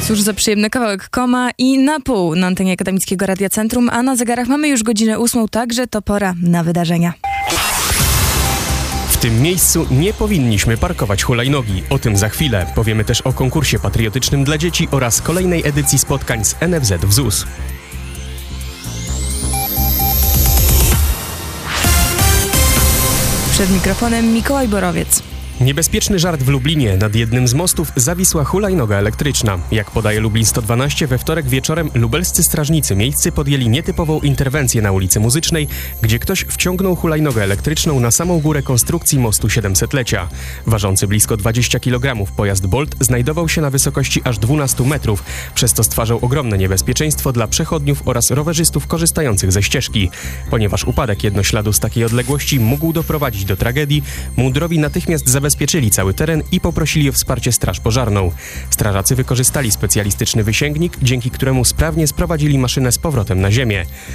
Cóż za przyjemny kawałek Koma i na pół na antenie Akademickiego Radia Centrum, a na zegarach mamy już godzinę 8, także to pora na wydarzenia. W tym miejscu nie powinniśmy parkować hulajnogi. O tym za chwilę. Powiemy też o konkursie patriotycznym dla dzieci oraz kolejnej edycji spotkań z NFZ w ZUS. Przed mikrofonem Mikołaj Borowiec. Niebezpieczny żart w Lublinie. Nad jednym z mostów zawisła hulajnoga elektryczna. Jak podaje Lublin 112, we wtorek wieczorem lubelscy strażnicy miejscy podjęli nietypową interwencję na ulicy Muzycznej, gdzie ktoś wciągnął hulajnogę elektryczną na samą górę konstrukcji mostu 700-lecia. Ważący blisko 20 kg pojazd Bolt znajdował się na wysokości aż 12 metrów, przez co stwarzał ogromne niebezpieczeństwo dla przechodniów oraz rowerzystów korzystających ze ścieżki. Ponieważ upadek jednośladu z takiej odległości mógł doprowadzić do tragedii, mundurowi natychmiast zabezpieczyli cały teren i poprosili o wsparcie straż pożarną. Strażacy wykorzystali specjalistyczny wysięgnik, dzięki któremu sprawnie sprowadzili maszynę z powrotem na ziemię.